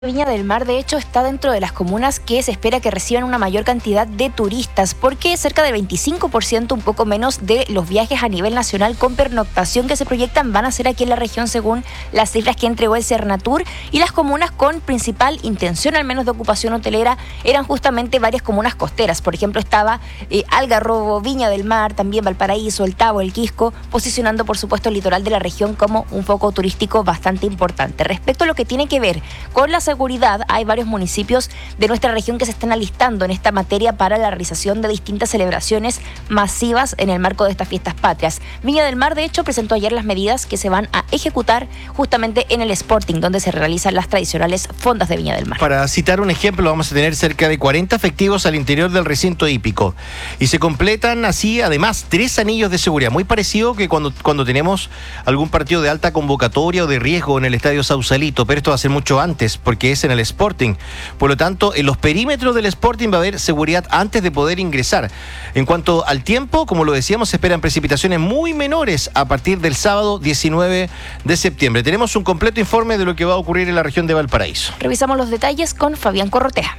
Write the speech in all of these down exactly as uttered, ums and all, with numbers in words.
Viña del Mar, de hecho, está dentro de las comunas que se espera que reciban una mayor cantidad de turistas, porque cerca del veinticinco por ciento, un poco menos, de los viajes a nivel nacional con pernoctación que se proyectan van a ser aquí en la región, según las cifras que entregó el Sernatur. Y las comunas con principal intención, al menos de ocupación hotelera, eran justamente varias comunas costeras. Por ejemplo, estaba eh, Algarrobo, Viña del Mar, también Valparaíso, El Tabo, El Quisco, posicionando, por supuesto, el litoral de la región como un foco turístico bastante importante. Respecto a lo que tiene que ver con la seguridad, hay varios municipios de nuestra región que se están alistando en esta materia para la realización de distintas celebraciones masivas en el marco de estas fiestas patrias. Viña del Mar, de hecho, presentó ayer las medidas que se van a ejecutar justamente en el Sporting, donde se realizan las tradicionales fondas de Viña del Mar. Para citar un ejemplo, vamos a tener cerca de cuarenta efectivos al interior del recinto hípico. Y se completan así, además, tres anillos de seguridad, muy parecido que cuando, cuando tenemos algún partido de alta convocatoria o de riesgo en el Estadio Sausalito, pero esto va a ser mucho antes, porque que es en el Sporting. Por lo tanto, en los perímetros del Sporting va a haber seguridad antes de poder ingresar. En cuanto al tiempo, como lo decíamos, se esperan precipitaciones muy menores a partir del sábado diecinueve de septiembre. Tenemos un completo informe de lo que va a ocurrir en la región de Valparaíso. Revisamos los detalles con Fabián Corrotea.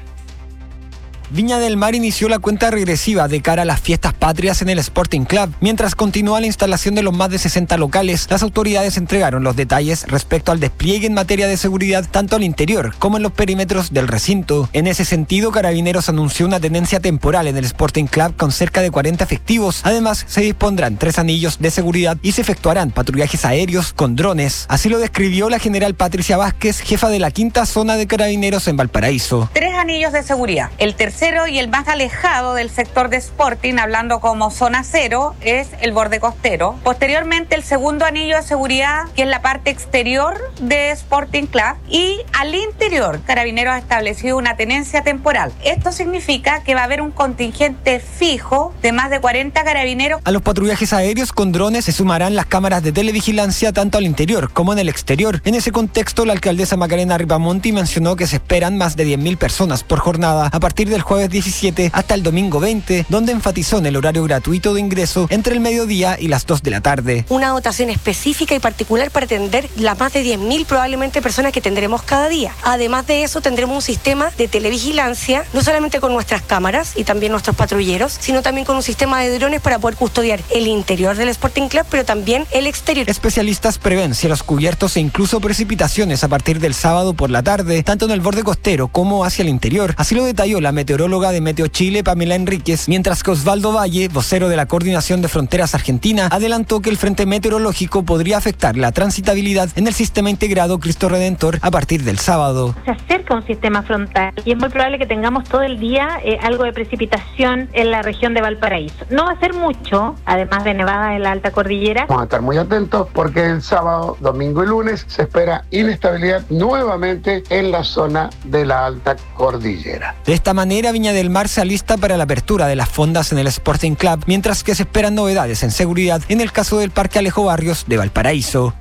Viña del Mar inició la cuenta regresiva de cara a las fiestas patrias en el Sporting Club. Mientras continúa la instalación de los más de sesenta locales, las autoridades entregaron los detalles respecto al despliegue en materia de seguridad tanto al interior como en los perímetros del recinto. En ese sentido, Carabineros anunció una tenencia temporal en el Sporting Club con cerca de cuarenta efectivos. Además, se dispondrán tres anillos de seguridad y se efectuarán patrullajes aéreos con drones. Así lo describió la general Patricia Vázquez, jefa de la quinta zona de Carabineros en Valparaíso. Tres anillos de seguridad. El tercer y el más alejado del sector de Sporting, hablando como zona cero, es el borde costero. Posteriormente, el segundo anillo de seguridad, que es la parte exterior de Sporting Club, y al interior, Carabineros ha establecido una tenencia temporal. Esto significa que va a haber un contingente fijo de más de cuarenta carabineros. A los patrullajes aéreos con drones se sumarán las cámaras de televigilancia tanto al interior como en el exterior. En ese contexto, la alcaldesa Macarena Ripamonti mencionó que se esperan más de diez mil personas por jornada a partir del jueves diecisiete hasta el domingo veinte, donde enfatizó en el horario gratuito de ingreso entre el mediodía y las dos de la tarde. Una dotación específica y particular para atender las más de diez mil probablemente personas que tendremos cada día. Además de eso, tendremos un sistema de televigilancia, no solamente con nuestras cámaras y también nuestros patrulleros, sino también con un sistema de drones para poder custodiar el interior del Sporting Club, pero también el exterior. Especialistas prevén cielos cubiertos e incluso precipitaciones a partir del sábado por la tarde, tanto en el borde costero como hacia el interior. Así lo detalló la meteoróloga de Meteo Chile, Pamela Enríquez, mientras que Osvaldo Valle, vocero de la Coordinación de Fronteras Argentina, adelantó que el frente meteorológico podría afectar la transitabilidad en el sistema integrado Cristo Redentor a partir del sábado. Se acerca un sistema frontal y es muy probable que tengamos todo el día eh, algo de precipitación en la región de Valparaíso. No va a ser mucho, además de nevada en la alta cordillera. Vamos a estar muy atentos porque el sábado, domingo y lunes se espera inestabilidad nuevamente en la zona de la alta cordillera. De esta manera, Viña del Mar se alista para la apertura de las fondas en el Sporting Club, mientras que se esperan novedades en seguridad en el caso del Parque Alejo Barrios de Valparaíso.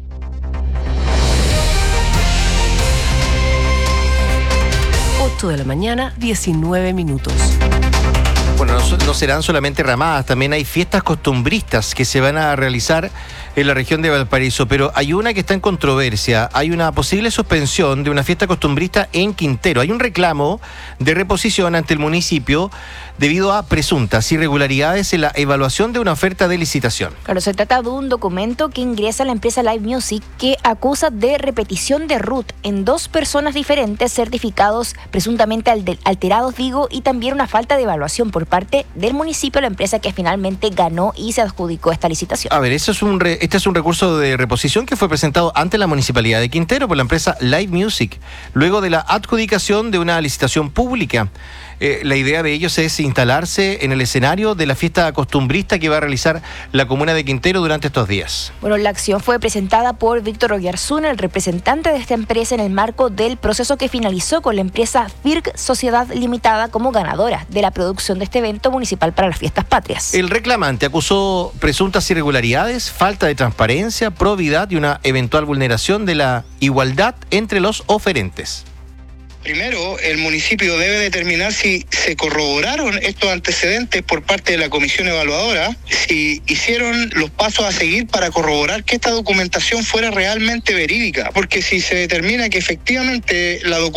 ocho de la mañana, diecinueve minutos. Bueno, no, no serán solamente ramadas, también hay fiestas costumbristas que se van a realizar en la región de Valparaíso, pero hay una que está en controversia. Hay una posible suspensión de una fiesta costumbrista en Quintero. Hay un reclamo de reposición ante el municipio debido a presuntas irregularidades en la evaluación de una oferta de licitación. Claro, se trata de un documento que ingresa a la empresa Live Music que acusa de repetición de R U T en dos personas diferentes, certificados presuntamente alterados, digo, y también una falta de evaluación por parte del municipio, la empresa que finalmente ganó y se adjudicó esta licitación. A ver, eso es un re, este es un recurso de reposición que fue presentado ante la Municipalidad de Quintero por la empresa Live Music, luego de la adjudicación de una licitación pública. Eh, la idea de ellos es instalarse en el escenario de la fiesta costumbrista que va a realizar la comuna de Quintero durante estos días. Bueno, la acción fue presentada por Víctor Oyarzún, el representante de esta empresa, en el marco del proceso que finalizó con la empresa F I R C Sociedad Limitada como ganadora de la producción de este evento municipal para las fiestas patrias. El reclamante acusó presuntas irregularidades, falta de transparencia, probidad y una eventual vulneración de la igualdad entre los oferentes. Primero, el municipio debe determinar si se corroboraron estos antecedentes por parte de la comisión evaluadora, si hicieron los pasos a seguir para corroborar que esta documentación fuera realmente verídica, porque si se determina que efectivamente la documentación